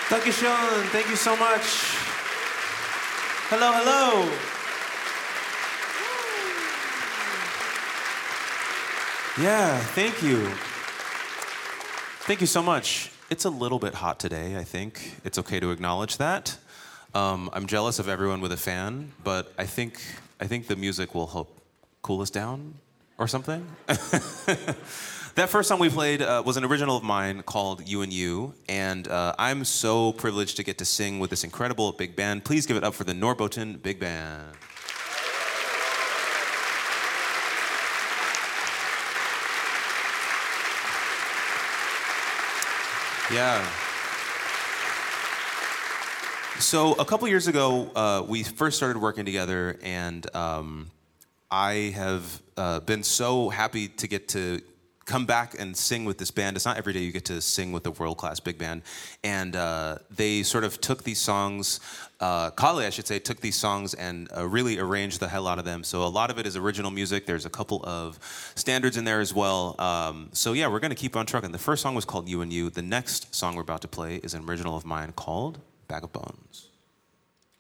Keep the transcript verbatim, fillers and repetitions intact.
Dankeschön. Thank you so much. Hello, hello. Yeah, thank you. Thank you so much. It's a little bit hot today, I think. It's okay to acknowledge that. Um, I'm jealous of everyone with a fan, but I think I think the music will help cool us down or something. That first song we played uh, was an original of mine called You and You, and uh, I'm so privileged to get to sing with this incredible big band. Please give it up for the Norrbotten Big Band. Yeah. So a couple years ago, uh, we first started working together, and um, I have uh, been so happy to get to come back and sing with this band. It's not every day you get to sing with a world-class big band. And uh, they sort of took these songs, uh, Kale, I should say, took these songs and uh, really arranged the hell out of them. So a lot of it is original music. There's a couple of standards in there as well. Um, so yeah, we're gonna keep on trucking. The first song was called You and You. The next song we're about to play is an original of mine called Bag of Bones.